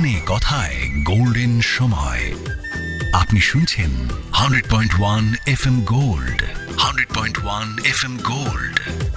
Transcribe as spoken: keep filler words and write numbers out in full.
গানে কথায় গোল্ডেন সময়। আপনি শুনছেন hundred point one F M gold, hundred point one F M gold.